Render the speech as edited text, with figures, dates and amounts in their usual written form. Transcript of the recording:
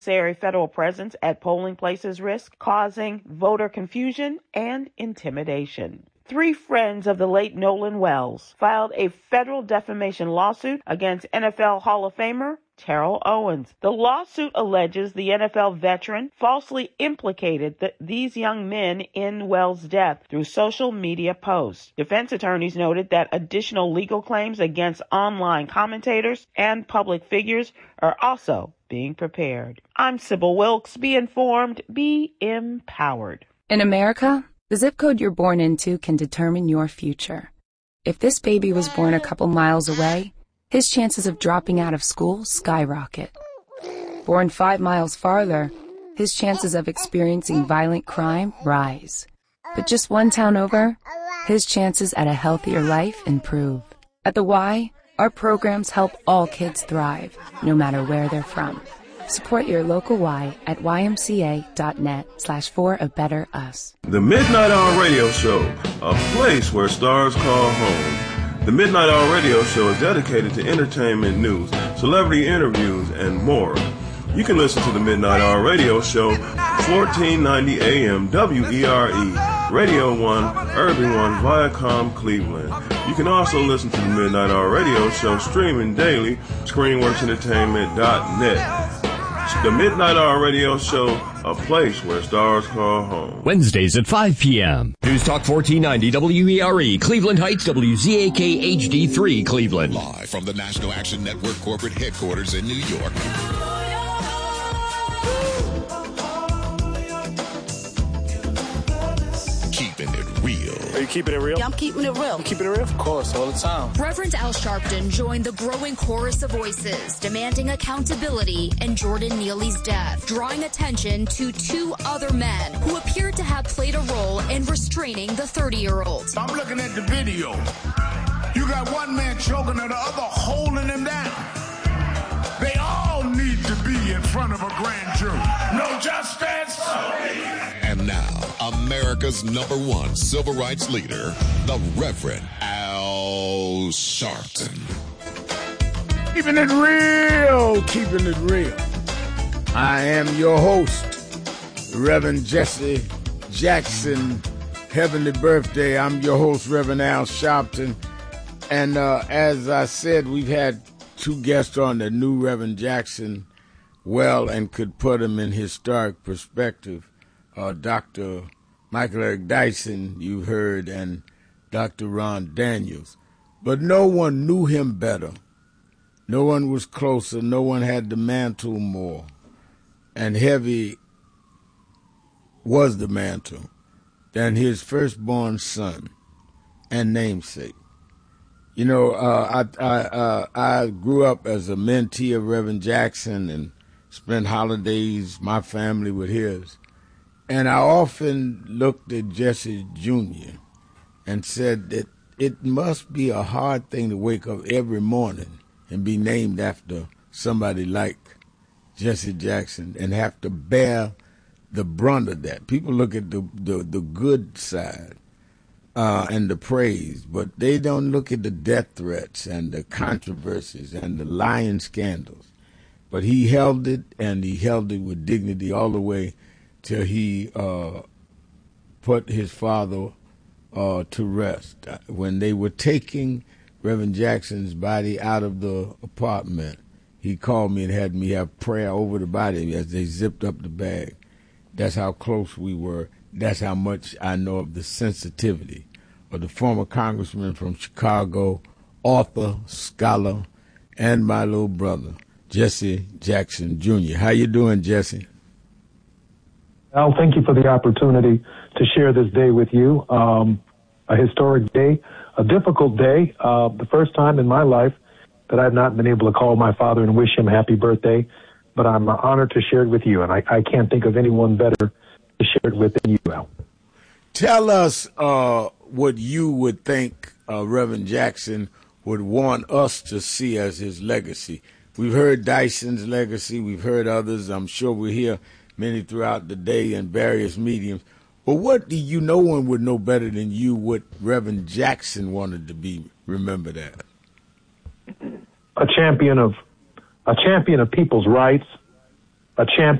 federal presence at polling places risk causing voter confusion and intimidation. 3 friends of the late Nolan Wells filed a federal defamation lawsuit against NFL Hall of Famer Terrell Owens. The lawsuit alleges the NFL veteran falsely implicated these young men in Wells' death through social media posts. Defense attorneys noted that additional legal claims against online commentators and public figures are also being prepared. I'm Sybil Wilkes. Be informed, be empowered. In America, the zip code you're born into can determine your future. If this baby was born a couple miles away, his chances of dropping out of school skyrocket. Born 5 miles farther, his chances of experiencing violent crime rise. But just 1 town over, his chances at a healthier life improve. At the Y, our programs help all kids thrive, no matter where they're from. Support your local Y at ymca.net/for-a-better-us. The Midnight Hour Radio Show, a place where stars call home. The Midnight Hour Radio Show is dedicated to entertainment news, celebrity interviews, and more. You can listen to the Midnight Hour Radio Show, 1490 AM WERE, Radio 1, Urban 1, Viacom, Cleveland. You can also listen to the Midnight Hour Radio Show streaming daily, ScreenWorksEntertainment.net. The Midnight Hour Radio Show, a place where stars call home. Wednesdays at 5 p.m. News Talk 1490 WERE, Cleveland Heights, WZAK HD3, Cleveland. Live from the National Action Network corporate headquarters in New York. Keeping it real. Are you keeping it real? Yeah, I'm keeping it real. I'm keeping it real? Of course, all the time. Reverend Al Sharpton joined the growing chorus of voices demanding accountability in Jordan Neely's death, drawing attention to 2 other men who appeared to have played a role in restraining the 30-year-old. I'm looking at the video. You got one man choking and the other holding him down. They all need to be in front of a grand jury. No justice. And now, America's #1 civil rights leader, the Reverend Al Sharpton. Keeping it real, keeping it real. I am your host, Reverend Jesse Jackson. Heavenly birthday. I'm your host, Reverend Al Sharpton. And as I said, we've had 2 guests on that knew Reverend Jackson well and could put him in historic perspective. Dr. Michael Eric Dyson, you heard, and Dr. Ron Daniels. But no one knew him better. No one was closer. No one had the mantle more. And heavy was the mantle than his firstborn son and namesake. You know, I grew up as a mentee of Reverend Jackson and spent holidays, my family, with his. And I often looked at Jesse Jr. and said that it must be a hard thing to wake up every morning and be named after somebody like Jesse Jackson and have to bear the brunt of that. People look at the good side and the praise, but they don't look at the death threats and the controversies and the lying scandals. But he held it, and he held it with dignity all the way till he put his father to rest. When they were taking Reverend Jackson's body out of the apartment, he called me and had me have prayer over the body as they zipped up the bag. That's how close we were. That's how much I know of the sensitivity of the former congressman from Chicago, author, scholar, and my little brother, Jesse Jackson Jr. How you doing, Jesse? Al, thank you for the opportunity to share this day with you. A historic day, a difficult day, the first time in my life that I've not been able to call my father and wish him happy birthday, but I'm honored to share it with you, and I can't think of anyone better to share it with than you, Al. Tell us what you would think Reverend Jackson would want us to see as his legacy. We've heard Dyson's legacy. We've heard others. I'm sure we'll hear many throughout the day in various mediums. But what do you, no one would know better than you what Reverend Jackson wanted to be remembered as? A champion of people's rights, a champion.